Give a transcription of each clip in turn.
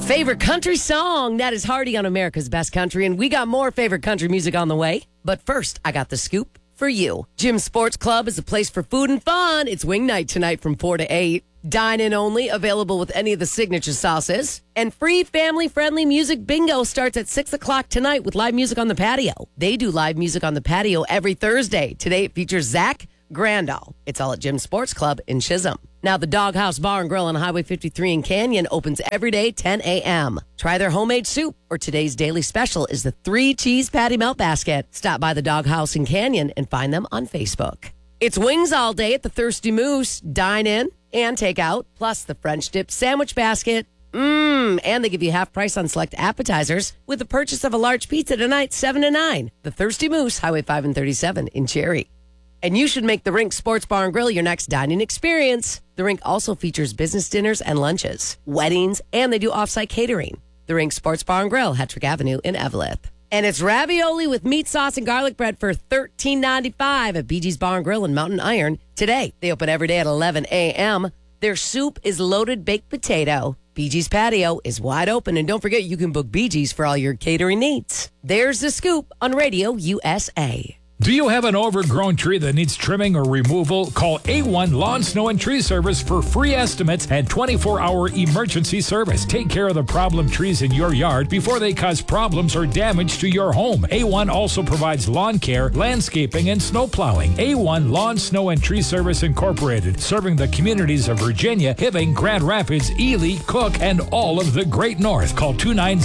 Favorite country song. That is Hardy on America's Best Country, and we got more favorite country music on the way. But first, I got the scoop for you. Jim's Sports Club is a place for food and fun. It's wing night tonight from 4 to 8. Dine-in only, available with any of the signature sauces. And free family-friendly music bingo starts at 6 o'clock tonight with live music on the patio. They do live music on the patio every Thursday. Today it features Zach Grandal. It's all at Jim's Sports Club in Chisholm. Now, the Doghouse Bar and Grill on Highway 53 in Canyon opens every day 10 a.m. Try their homemade soup, or today's daily special is the 3-cheese patty melt basket. Stop by the Doghouse in Canyon and find them on Facebook. It's wings all day at the Thirsty Moose. Dine in and take out, plus the French dip sandwich basket. And they give you half price on select appetizers with the purchase of a large pizza tonight, 7 to 9. The Thirsty Moose, Highway 5 and 37 in Cherry. And you should make the Rink Sports Bar and Grill your next dining experience. The Rink also features business dinners and lunches, weddings, and they do off-site catering. The Rink Sports Bar and Grill, Hetrick Avenue in Eveleth. And it's ravioli with meat sauce and garlic bread for $13.95 at BG's Bar and Grill in Mountain Iron. Today, they open every day at 11 a.m. Their soup is loaded baked potato. BG's patio is wide open. And don't forget, you can book BG's for all your catering needs. There's the scoop on Radio USA. Do you have an overgrown tree that needs trimming or removal? Call A1 Lawn, Snow, and Tree Service for free estimates and 24-hour emergency service. Take care of the problem trees in your yard before they cause problems or damage to your home. A1 also provides lawn care, landscaping, and snow plowing. A1 Lawn, Snow, and Tree Service Incorporated, serving the communities of Virginia, Hibbing, Grand Rapids, Ely, Cook, and all of the Great North. Call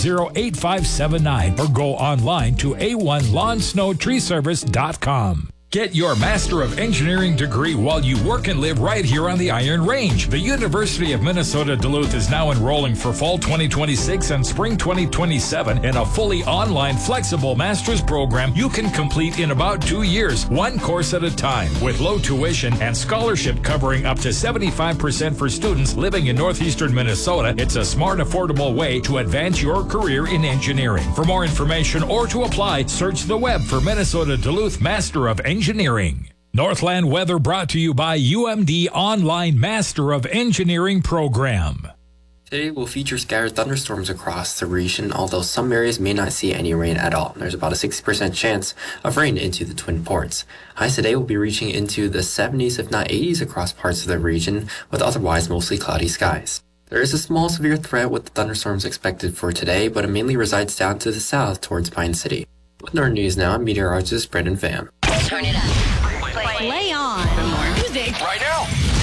290-8579 or go online to A1LawnSnowTreeService.com. Get your Master of Engineering degree while you work and live right here on the Iron Range. The University of Minnesota Duluth is now enrolling for fall 2026 and spring 2027 in a fully online flexible master's program you can complete in about 2 years, one course at a time, with low tuition and scholarship covering up to 75% for students living in northeastern Minnesota. It's a smart, affordable way to advance your career in engineering. For more information or to apply, search the web for Minnesota Duluth Master of Engineering. Northland weather brought to you by UMD Online Master of Engineering Program. Today will feature scattered thunderstorms across the region, although some areas may not see any rain at all. There's about a 60% chance of rain into the Twin Ports. Highs today will be reaching into the 70s, if not 80s, across parts of the region, with otherwise mostly cloudy skies. There is a small severe threat with the thunderstorms expected for today, but it mainly resides down to the south towards Pine City. With our news now, I'm meteorologist Brendan Pham. Turn it up.